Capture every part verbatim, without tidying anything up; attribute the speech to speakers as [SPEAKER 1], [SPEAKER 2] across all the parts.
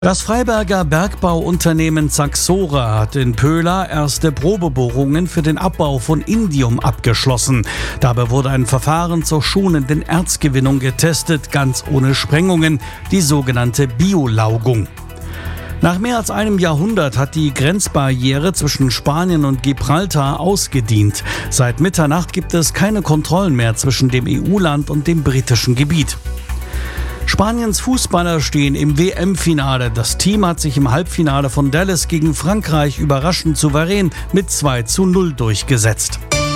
[SPEAKER 1] Das Freiberger Bergbauunternehmen Saxora hat in Pöhla erste Probebohrungen für den Abbau von Indium abgeschlossen. Dabei wurde ein Verfahren zur schonenden Erzgewinnung getestet, ganz ohne Sprengungen, die sogenannte Biolaugung. Nach mehr als einem Jahrhundert hat die Grenzbarriere zwischen Spanien und Gibraltar ausgedient. Seit Mitternacht gibt es keine Kontrollen mehr zwischen dem E U-Land und dem britischen Gebiet. Spaniens Fußballer stehen im W M-Finale. Das Team hat sich im Halbfinale von Dallas gegen Frankreich überraschend souverän mit zwei zu null durchgesetzt.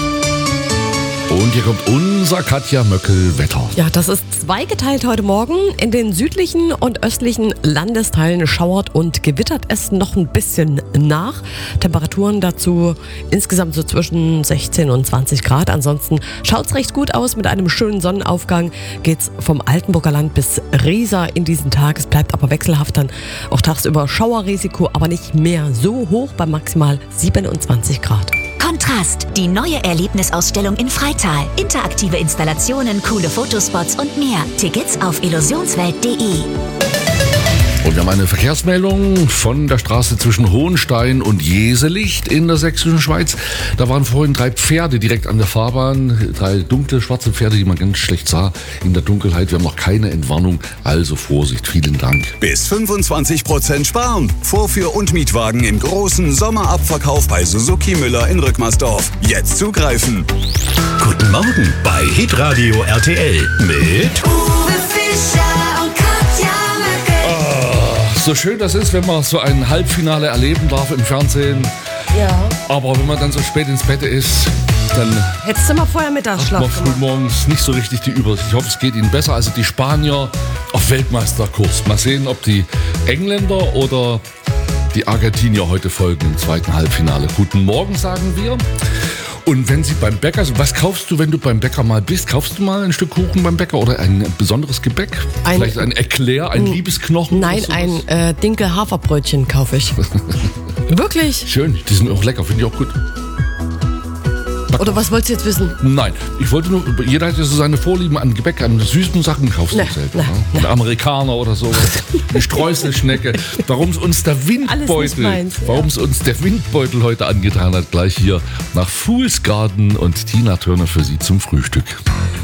[SPEAKER 2] Und hier kommt unser Katja Möckel-Wetter.
[SPEAKER 3] Ja, das ist zweigeteilt heute Morgen. In den südlichen und östlichen Landesteilen schauert und gewittert es noch ein bisschen nach. Temperaturen dazu insgesamt so zwischen sechzehn und zwanzig Grad. Ansonsten schaut es recht gut aus. Mit einem schönen Sonnenaufgang geht's vom Altenburger Land bis Riesa in diesen Tag. Es bleibt aber wechselhaft dann auch tagsüber Schauerrisiko, aber nicht mehr so hoch bei maximal siebenundzwanzig Grad.
[SPEAKER 4] Kontrast, die neue Erlebnisausstellung in Freital. Interaktive Installationen, coole Fotospots und mehr. Tickets auf illusionswelt punkt de.
[SPEAKER 2] Und wir haben eine Verkehrsmeldung von der Straße zwischen Hohenstein und Jeselicht in der sächsischen Schweiz. Da waren vorhin drei Pferde direkt an der Fahrbahn. Drei dunkle, schwarze Pferde, die man ganz schlecht sah in der Dunkelheit. Wir haben noch keine Entwarnung, also Vorsicht. Vielen Dank.
[SPEAKER 5] Bis fünfundzwanzig Prozent sparen. Vorführ- und Mietwagen im großen Sommerabverkauf bei Suzuki Müller in Rückmersdorf. Jetzt zugreifen.
[SPEAKER 6] Guten Morgen bei Hitradio R T L mit
[SPEAKER 7] Uwe Fischer und Katja Möckel.
[SPEAKER 2] So schön das ist, wenn man so ein Halbfinale erleben darf im Fernsehen.
[SPEAKER 3] Ja.
[SPEAKER 2] Aber wenn man dann so spät ins Bett ist, dann
[SPEAKER 3] Hättest du mal vorher
[SPEAKER 2] hat
[SPEAKER 3] Mittagsschlaf
[SPEAKER 2] man
[SPEAKER 3] gemacht.
[SPEAKER 2] frühmorgens nicht so richtig die Übersicht. Ich hoffe, es geht ihnen besser. Also die Spanier auf Weltmeisterkurs. Mal sehen, ob die Engländer oder die Argentinier heute folgen im zweiten Halbfinale. Guten Morgen, sagen wir. Und wenn Sie beim Bäcker sind, was kaufst du, wenn du beim Bäcker mal bist? Kaufst du mal ein Stück Kuchen beim Bäcker oder ein besonderes Gebäck?
[SPEAKER 3] Ein-
[SPEAKER 2] Vielleicht ein Eclair, ein Liebesknochen?
[SPEAKER 3] Nein,
[SPEAKER 2] oder sowas?
[SPEAKER 3] ein äh, Dinkel-Haferbrötchen kaufe ich. Wirklich?
[SPEAKER 2] Schön, die sind auch lecker, finde ich auch gut.
[SPEAKER 3] Oder was wolltest du jetzt wissen?
[SPEAKER 2] Nein, ich wollte nur, jeder hat ja so seine Vorlieben an Gebäck, an süßen Sachen kaufst du
[SPEAKER 3] Nee,
[SPEAKER 2] selten.
[SPEAKER 3] nee,
[SPEAKER 2] Ne?
[SPEAKER 3] nee.
[SPEAKER 2] Ein Amerikaner oder so, eine Streuselschnecke. Warum es uns der
[SPEAKER 3] Alles nicht
[SPEAKER 2] Windbeutel,
[SPEAKER 3] meins, ja.
[SPEAKER 2] warum es uns der Windbeutel heute angetan hat, gleich hier nach Fool's Garden und Tina Turner für Sie zum Frühstück.